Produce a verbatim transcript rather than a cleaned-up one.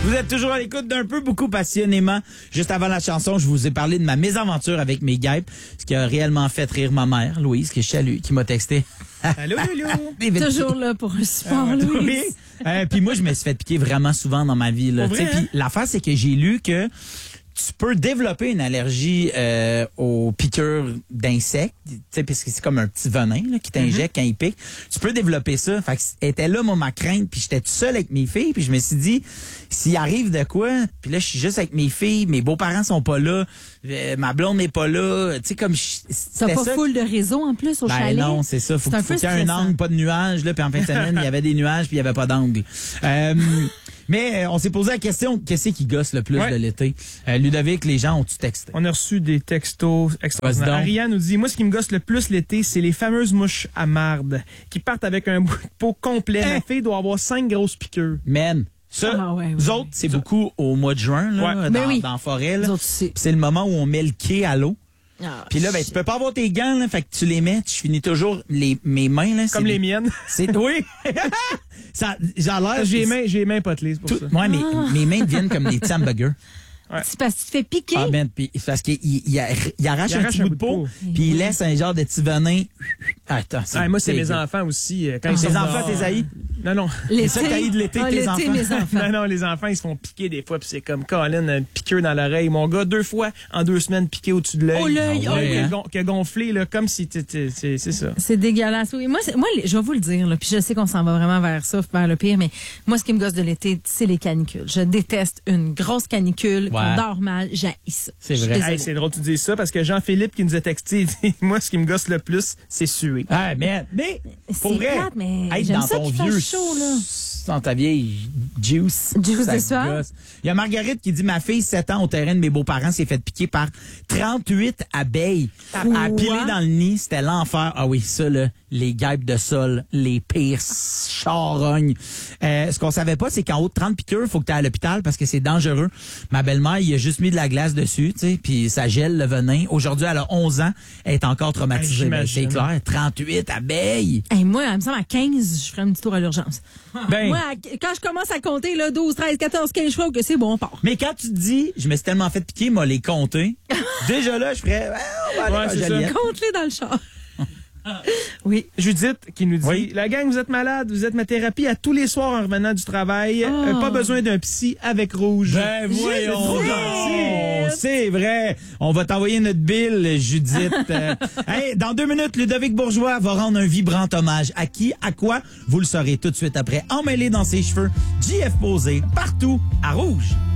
Vous êtes toujours à l'écoute d'un peu beaucoup passionnément. Juste avant la chanson, je vous ai parlé de ma mésaventure avec mes guêpes, ce qui a réellement fait rire ma mère, Louise, que je salue, qui m'a texté. Allô, Loulou! Toujours là pour un support, Ah, Louise. Oui. Euh, puis moi, je me suis fait piquer vraiment souvent dans ma vie. Là. Pour vrai, Puis hein? l'affaire, c'est que j'ai lu que tu peux développer une allergie euh, aux piqûres d'insectes, tu sais, parce que c'est comme un petit venin là, qui t'injecte mm-hmm. quand il pique. Tu peux développer ça. Fait que était là, moi, ma crainte, puis j'étais tout seul avec mes filles, puis je me suis dit, s'il arrive de quoi, puis là, je suis juste avec mes filles, mes beaux-parents sont pas là, euh, ma blonde n'est pas là, tu sais, comme... T'as pas full de réseau, en plus, au ben chalet? non, c'est ça. Faut, c'est faut qu'il y ait un angle, pas de nuages, là, puis en fin de semaine, il y avait des nuages, puis il y avait pas d'angle. Euh, mais euh, on s'est posé la question, qu'est-ce qui gosse le plus ouais. de l'été? Euh, Ludovic, les gens ont-tu texté? On a reçu des textos extraordinaires. Ariane nous dit, moi, ce qui me gosse le plus l'été, c'est les fameuses mouches à marde qui partent avec un bout de peau complet. Hein? Ma fille doit avoir cinq grosses piqûres. Man! Ça, ah, ouais, ouais, nous autres, c'est ça. Beaucoup au mois de juin, là, ouais. dans, oui. dans la forêt. Là. C'est le moment où on met le quai à l'eau. Ah, puis là, ben, tu peux pas avoir tes gants, là, fait que tu les mets, tu finis toujours les, mes mains, là. Comme les miennes. C'est, oui. ça, j'ai l'air. J'ai les mains, j'ai les mains potelées, c'est pour tout, ça. Ouais, mais ah. mes mains deviennent comme des petits hamburgers. Ouais. C'est parce que tu te fais piquer. Ah, ben, pis, c'est parce qu'il il, il, arrache, il arrache un petit bout de peau, puis il laisse un genre de petit venin. Attends, ah, moi, c'est mes enfants aussi. Quand ah, ils tes enfants, tes haïs? Non, non. C'est ça que t'as de l'été, ah, tes l'été, enfants? Mes enfants. Non, non, les enfants, ils se font piquer des fois, puis c'est comme Colin, un piqueur dans l'oreille. Mon gars, deux fois en deux semaines, piqué au-dessus de l'œil. Oh, l'œil, ah, ouais, hein? qui, a, qui a gonflé, là, comme si c'est ça. C'est dégueulasse. Oui, moi, moi, je vais vous le dire, là, puis je sais qu'on s'en va vraiment vers ça, vers le pire, mais moi, ce qui me gosse de l'été, c'est les canicules. Je déteste une grosse canicule, ouais. qu'on dort mal, j'haïs ça. C'est vrai. Hey, c'est drôle que tu dises ça, parce que Jean-Philippe qui nous a texté, il dit, moi, ce qui me gosse le plus, c'est suer. Ah, mais, mais, pour vrai, plate, mais être j'aime dans ça ton qu'il vieux, fasse chaud, là. Dans ta vieille juice. Juice de soir. Il y a Marguerite qui dit, ma fille, sept ans, au terrain de mes beaux-parents, s'est fait piquer par trente-huit abeilles. Elle a pilé dans le nid. C'était l'enfer. Ah oui, ça, là, les guêpes de sol, les pires charognes. Euh, ce qu'on savait pas, c'est qu'en haut de trente piqûres, il faut que tu ailles à l'hôpital parce que c'est dangereux. Ma belle-mère, il a juste mis de la glace dessus, tu sais, puis ça gèle le venin. Aujourd'hui, elle a onze ans. Elle est encore traumatisée. Ben, c'est clair. trente-huit abeilles. Hey, moi, elle me semble à quinze, je ferais un petit tour à l'urgence. Ben, moi, quand je commence à compter, là, douze, treize, quatorze, quinze fois, que c'est bon, on part. Mais quand tu te dis, je me suis tellement fait piquer, moi, les compter, déjà là, je ferais, ouais, on va aller ouais, à Joliette. Compte-les dans le char. Oui. Judith qui nous dit, oui. La gang, vous êtes malade, vous êtes ma thérapie à tous les soirs en revenant du travail. Oh. Euh, pas besoin d'un psy avec rouge. Ben voyons, c'est vrai. On va t'envoyer notre bill, Judith. euh, hey, dans deux minutes, Ludovic Bourgeois va rendre un vibrant hommage. À qui, à quoi, vous le saurez tout de suite après. Emmêlé dans ses cheveux, J F posé, partout, à Rouge.